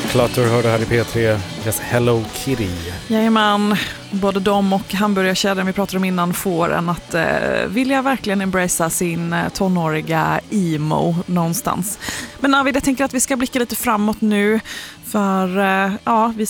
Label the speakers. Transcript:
Speaker 1: Clutter hörde här i P3. Yes, Hello Kitty.
Speaker 2: Jajamän, både de och hamburgerkedjan vi pratade om innan får en att vilja verkligen embracea sin tonåriga emo någonstans. Men Navid, jag tänker att vi ska blicka lite framåt nu. För vi